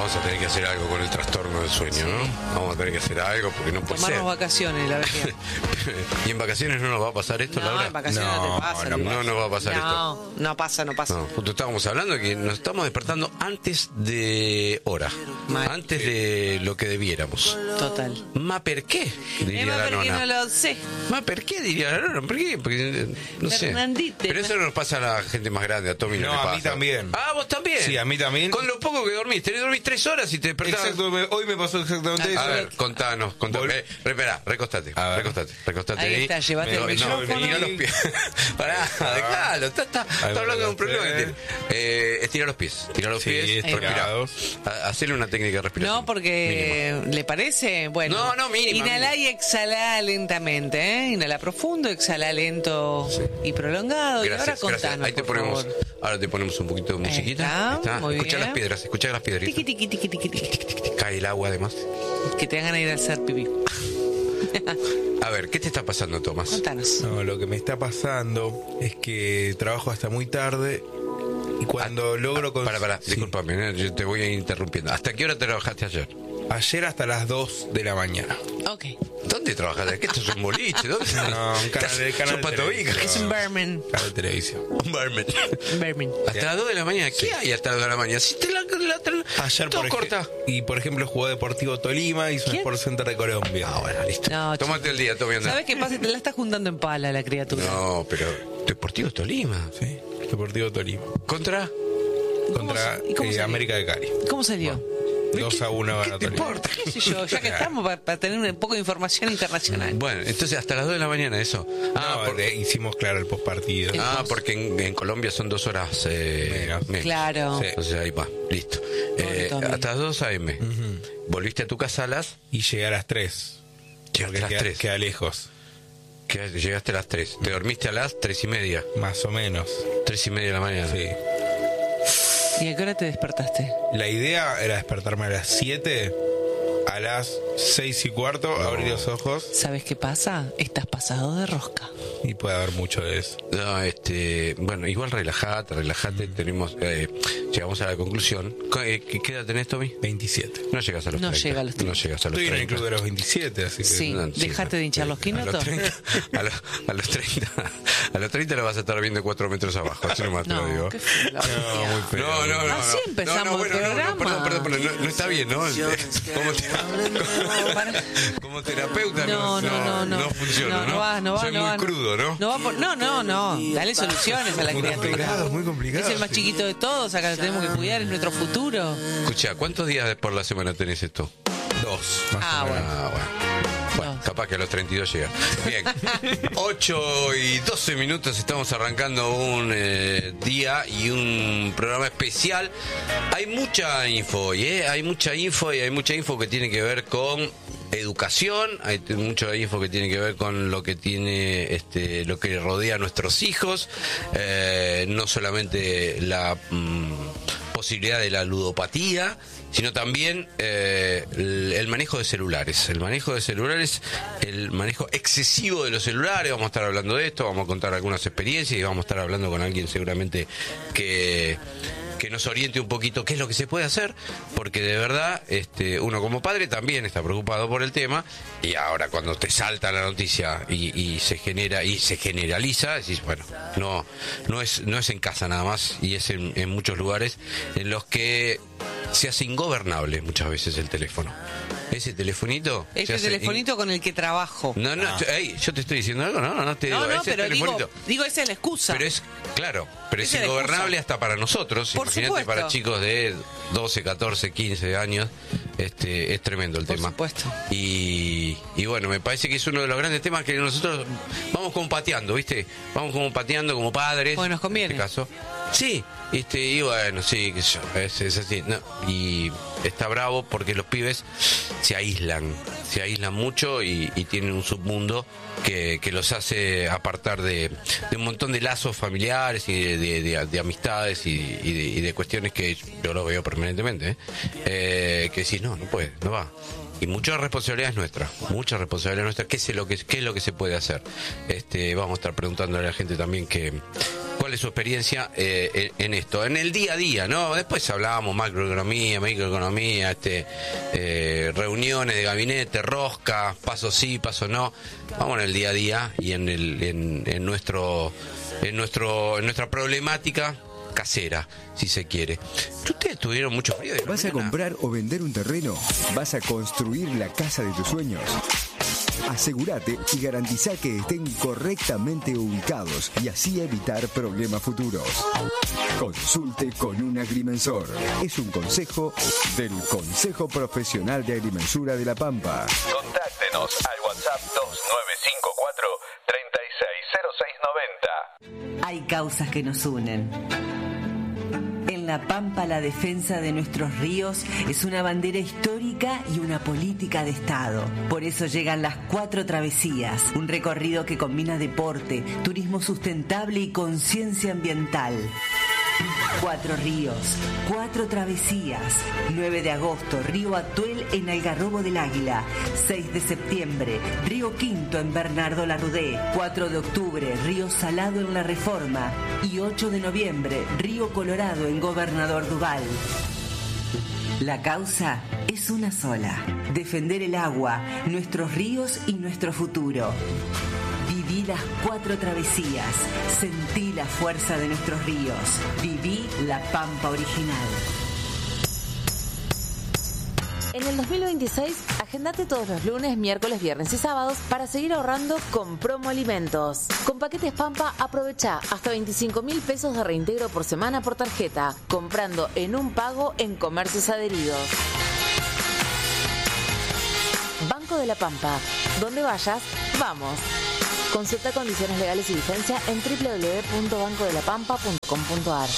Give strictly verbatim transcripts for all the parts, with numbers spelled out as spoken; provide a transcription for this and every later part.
vamos a tener que hacer algo con el trastorno del sueño, sí. ¿no? Vamos a tener que hacer algo porque no puede Tomarnos ser. vacaciones, la verdad. ¿Y en vacaciones no nos va a pasar esto, no, Laura? En vacaciones no, no te pasa. No, no, no nos va a pasar no, esto. No, no pasa, no pasa. No, justo estábamos hablando de que nos estamos despertando antes de hora. Mal. Antes de lo que debiéramos. Total. ¿Ma per qué? Diría Emma, la porque nona. no lo sé. ¿Ma per qué? Diría la nona. ¿Por qué? Porque, no sé. Pero eso no nos pasa a la gente más grande, a Tommy no, no le pasa. a mí también. Ah, ¿vos también? Sí, a mí también. Con lo poco que dormiste, te dormís tres horas y te despertás. Exacto, me, hoy me pasó exactamente eso. A ver, contanos, contanos. Eh, espera, recostate, recostate, recostate ahí. Ahí está, llévate el micrófono. No, estira los pies. Pará, dejalo, está, está, está hablando de un problema que tiene. Eh, estira los pies, estira los sí, pies, respirá. Hacele una técnica de respiración. No, porque mínima. ¿Le parece? Bueno. No, no, mínima. Inhalá y exhalá lentamente, ¿eh? Inhala profundo, exhala lento sí. y prolongado. Gracias, y ahora contanos, gracias. Ahí te ponemos, favor. Ahora te ponemos un poquito de musiquita. Está, está. Muy escucha bien. las piedras, escucha las piedritas. Tiqui, tiqui, tiqui, tiqui, tiqui, tiqui, tiqui. Cae el agua además. Que te hagan ir a hacer pipí. A ver, ¿qué te está pasando, Tomás? Contanos. No, lo que me está pasando es que trabajo hasta muy tarde y cuando ah, logro... Con... Para, para, sí. Discúlpame, ¿eh? Yo te voy a ir interrumpiendo. ¿Hasta qué hora trabajaste ayer? Ayer hasta las dos de la mañana. Ok. ¿Dónde trabajaste? ¿Qué esto es un boliche? ¿Dónde? No, un canal de canal de televisión. Es un barman. Canal de televisión. Un barman. Un barman. Hasta las dos de la mañana. ¿Qué sí. hay hasta las dos de la mañana? Si te la, la, la ayer todo por corta. Ej- y por ejemplo jugó Deportivo Tolima y su Sport Center de Colombia. Ah, bueno, listo. No, tómate el día, Tommy. ¿Sabes qué pasa? Te la estás juntando en pala la criatura. No, pero Deportivo Tolima. Sí, Deportivo Tolima. ¿Contra? Contra eh, América de Cali. ¿Cómo salió? Bueno. dos a uno ¿Qué te importa? ¿Qué sé yo? Ya que estamos para, para tener un poco de información internacional. Bueno, entonces hasta las dos de la mañana eso. Ah, no, porque hicimos claro el postpartido. Ah, post. porque en, en Colombia son dos horas eh, menos. menos. Claro. Sí. Entonces ahí va, listo. Eh, hasta las dos a eme. Uh-huh. Volviste a tu casa a las... Y llegué a las tres. Llegaste a las queda, tres. Queda lejos. Queda, llegaste a las tres. ¿Te dormiste a las tres y media? Más o menos. Tres y media de la mañana. Sí. ¿Y a qué hora te despertaste? La idea era despertarme a las siete, a las seis y cuarto, no. abrir los ojos. ¿Sabes qué pasa? Estás pasado de rosca. Y puede haber mucho de eso. No, este, bueno, igual relajate, relajate. Mm. Tenemos, eh, llegamos a la conclusión. ¿Qué, qué edad tenés, Tommy? veintisiete. No llegas a los no treinta. Llega a los treinta. No llegas a los Estoy treinta. en el club de los veintisiete, así que... Sí, no, dejate sí, de hinchar los quinotos. A los treinta, a los, a los treinta, a los treinta lo vas a estar viendo cuatro metros abajo, así nomás te no, lo digo. Qué feo, no, muy feo. No, no, no. Así no, empezamos no, no, bueno, el programa. No, no, perdón, perdón, perdón, no, no está bien, ¿no? Como, te, como, como terapeuta no, no, no, no, no funciona, ¿no? No va, no va, Soy no muy va, crudo, ¿no? No, va por, no, no, no. Dale soluciones a la muy criatura. Complicado, muy complicado. Es el más chiquito de todos, acá lo tenemos que cuidar, es nuestro futuro. Escucha, ¿cuántos días por la semana tenés esto? Dos. Más ah, bueno. Ah, bueno. Bueno, no. Capaz que a los treinta y dos llega. Bien, ocho y doce minutos, estamos arrancando un eh, día y un programa especial. Hay mucha info hoy, ¿eh? Hay mucha info y hay mucha info que tiene que ver con educación, hay mucha info que tiene que ver con lo que tiene, este, lo que rodea a nuestros hijos, eh, no solamente la mmm, posibilidad de la ludopatía, sino también eh, el, el manejo de celulares, el manejo de celulares, el manejo excesivo de los celulares. Vamos a estar hablando de esto, vamos a contar algunas experiencias y vamos a estar hablando con alguien seguramente que que nos oriente un poquito qué es lo que se puede hacer, porque de verdad este, uno como padre también está preocupado por el tema, y ahora cuando te salta la noticia y, y se genera y se generaliza, decís, bueno, no no es no es en casa nada más, y es en, en muchos lugares en los que se hace ingobernable muchas veces el teléfono. Ese telefonito... Ese telefonito in... con el que trabajo. No, no, ah. Ey, yo te estoy diciendo algo, no, no te no, digo, no, ese pero telefonito. Digo, digo, esa es la excusa. Pero es, claro, pero es, es ingobernable hasta para nosotros. Por Imagínate supuesto. Para chicos de doce, catorce, quince años, este, es tremendo el Por tema. Por supuesto. Y, y bueno, me parece que es uno de los grandes temas que nosotros vamos como pateando, ¿viste? Vamos como pateando como padres. Bueno, nos conviene. En este caso. Sí, este, y bueno, sí, qué sé yo, es, es así. No, y está bravo porque los pibes se aíslan, se aíslan mucho y, y tienen un submundo que, que los hace apartar de, de un montón de lazos familiares y de, de, de, de amistades y, y, de, y de cuestiones que yo lo veo permanentemente, ¿eh? Eh, que decís, no, no puede, no va. Y mucha responsabilidad es nuestra, mucha responsabilidad nuestra. ¿Qué es lo que qué es lo que se puede hacer? Este, vamos a estar preguntándole a la gente también que cuál es su experiencia eh, en, en esto, en el día a día, ¿no? Después hablábamos macroeconomía, microeconomía, este, eh, reuniones de gabinete, rosca, paso sí, paso no. Vamos en el día a día y en el, en, en nuestro, en nuestro, en nuestra problemática casera, si se quiere. ¿Ustedes tuvieron mucho frío? ¿Vas a comprar o vender un terreno? ¿Vas a construir la casa de tus sueños? Asegúrate y garantiza que estén correctamente ubicados y así evitar problemas futuros. Consulte con un agrimensor. Es un consejo del Consejo Profesional de Agrimensura de La Pampa. Contáctenos al WhatsApp dos nueve cinco cuatro, tres seis cero seis nueve cero. Hay causas que nos unen. En La Pampa, la defensa de nuestros ríos es una bandera histórica y una política de Estado. Por eso llegan las Cuatro Travesías, un recorrido que combina deporte, turismo sustentable y conciencia ambiental. Cuatro ríos, cuatro travesías. nueve de agosto, Río Atuel en Algarrobo del Águila. seis de septiembre, Río Quinto en Bernardo Larrudé. cuatro de octubre, Río Salado en La Reforma. Y ocho de noviembre, Río Colorado en Gobernador Duval. La causa es una sola: defender el agua, nuestros ríos y nuestro futuro. Viví las cuatro travesías, sentí la fuerza de nuestros ríos, viví la Pampa original. En el dos mil veintiséis, agendate todos los lunes, miércoles, viernes y sábados para seguir ahorrando con Promo Alimentos. Con paquetes Pampa, aprovecha hasta veinticinco mil pesos de reintegro por semana por tarjeta, comprando en un pago en comercios adheridos. Banco de la Pampa. Donde vayas, vamos. Consulta condiciones legales y vigencia en doble u doble u doble u punto banco de la pampa punto com punto a r.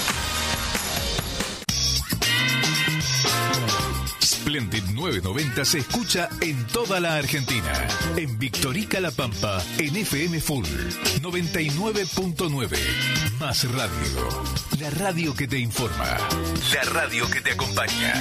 Splendid novecientos noventa se escucha en toda la Argentina. En Victorica La Pampa, en F M Full noventa y nueve punto nueve. Más radio. La radio que te informa. La radio que te acompaña.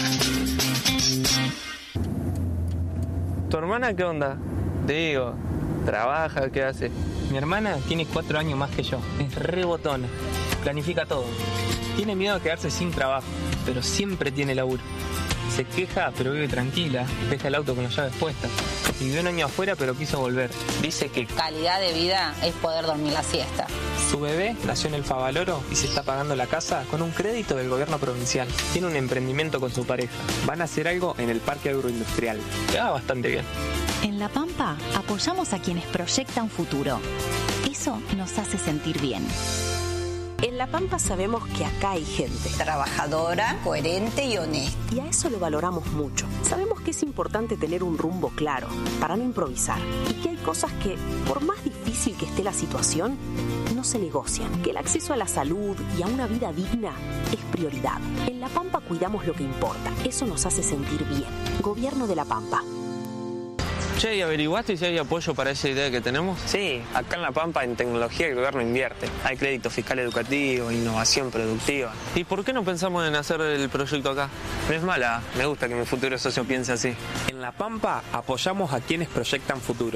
¿Tu hermana qué onda? Te digo, ¿trabaja? ¿Qué hace? Mi hermana tiene cuatro años más que yo. Es re botona. Planifica todo. Tiene miedo a quedarse sin trabajo, pero siempre tiene laburo. Se queja, pero vive tranquila. Deja el auto con las llaves puestas. Vivió un año afuera, pero quiso volver. Dice que calidad de vida es poder dormir la siesta. Su bebé nació en el Favaloro y se está pagando la casa con un crédito del gobierno provincial. Tiene un emprendimiento con su pareja. Van a hacer algo en el parque agroindustrial. Le va bastante bien. En La Pampa apoyamos a quienes proyectan futuro. Eso nos hace sentir bien. En La Pampa sabemos que acá hay gente trabajadora, coherente y honesta. Y a eso lo valoramos mucho. Sabemos que es importante tener un rumbo claro para no improvisar. Y que hay cosas que, por más difícil que esté la situación, no se negocian. Que el acceso a la salud y a una vida digna es prioridad. En La Pampa cuidamos lo que importa. Eso nos hace sentir bien. Gobierno de La Pampa. Che, ¿y averiguaste si hay apoyo para esa idea que tenemos? Sí, acá en La Pampa en tecnología el gobierno invierte. Hay crédito fiscal educativo, innovación productiva. ¿Y por qué no pensamos en hacer el proyecto acá? No es mala, me gusta que mi futuro socio piense así. En La Pampa apoyamos a quienes proyectan futuro.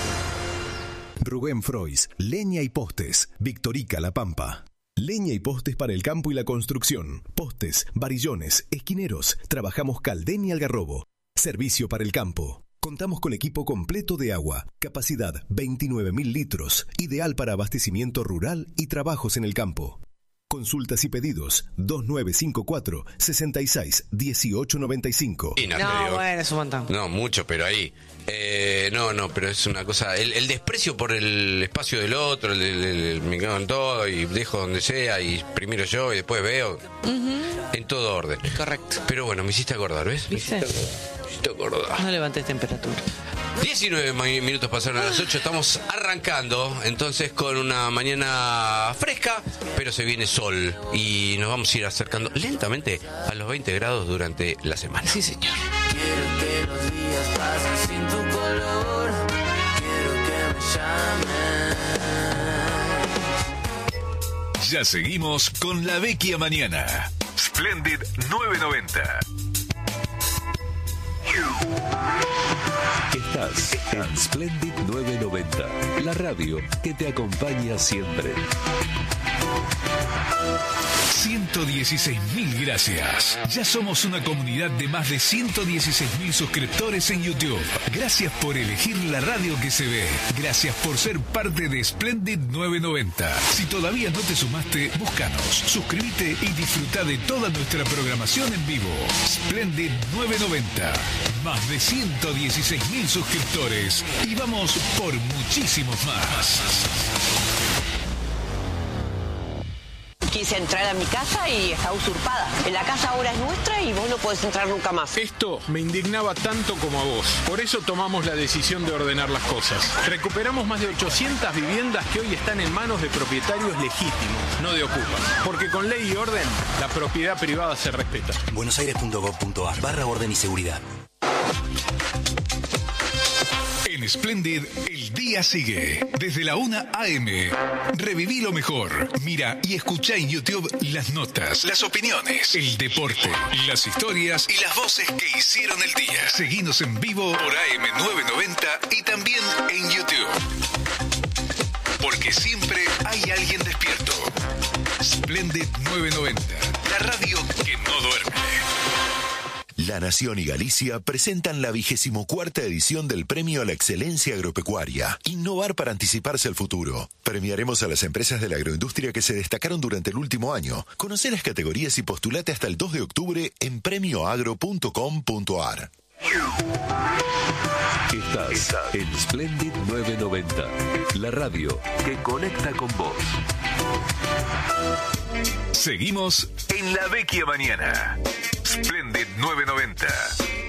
Rubén Frois, Leña y Postes, Victorica La Pampa. Leña y postes para el campo y la construcción. Postes, varillones, esquineros. Trabajamos Caldén y Algarrobo. Servicio para el campo. Contamos con equipo completo de agua, capacidad veintinueve mil litros, ideal para abastecimiento rural y trabajos en el campo. Consultas y pedidos dos nueve cinco cuatro, seis seis uno ocho nueve cinco. No, bueno, es un montón. No, mucho, pero ahí. Eh, no, no, pero es una cosa. El, el desprecio por el espacio del otro, el, el, el, me quedo en todo y dejo donde sea y primero yo y después veo. Uh-huh. En todo orden. Correcto. Pero bueno, me hiciste acordar, ¿ves? Me hiciste acordar. No levantes temperatura. diecinueve minutos pasaron a las ocho, estamos arrancando entonces con una mañana fresca, pero se viene sol y nos vamos a ir acercando lentamente a los veinte grados durante la semana. Sí, señor. Quiero que los días pasen sin tu color, quiero que me llames. Ya seguimos con La Vecchia Mañana. Splendid novecientos noventa. Estás en Splendid novecientos noventa, la radio que te acompaña siempre. ciento dieciséis mil gracias. Ya somos una comunidad de más de ciento dieciséis mil suscriptores en YouTube. Gracias por elegir la radio que se ve. Gracias por ser parte de Splendid novecientos noventa. Si todavía no te sumaste, búscanos, suscríbete y disfruta de toda nuestra programación en vivo. Splendid novecientos noventa. Más de ciento dieciséis mil suscriptores. Y vamos por muchísimos más. Quise entrar a mi casa y está usurpada. La casa ahora es nuestra y vos no podés entrar nunca más. Esto me indignaba tanto como a vos. Por eso tomamos la decisión de ordenar las cosas. Recuperamos más de ochocientas viviendas que hoy están en manos de propietarios legítimos, no de ocupas. Porque con ley y orden, la propiedad privada se respeta. buenosaires punto gov punto ar barra orden y seguridad. En Splendid, el día sigue. Desde la una a eme. Reviví lo mejor. Mira y escucha en YouTube las notas, las opiniones, el deporte, las historias y las voces que hicieron el día. Seguinos en vivo por A M novecientos noventa y también en YouTube. Porque siempre hay alguien despierto. Splendid novecientos noventa, la radio que no duerme. La Nación y Galicia presentan la vigésimo cuarta edición del Premio a la Excelencia Agropecuaria. Innovar para anticiparse al futuro. Premiaremos a las empresas de la agroindustria que se destacaron durante el último año. Conoce las categorías y postulate hasta el dos de octubre en premio agro punto com punto ar. Estás, Estás en Splendid novecientos noventa, la radio que conecta con vos. Seguimos en la Vecchia Mañana. Splendid novecientos noventa.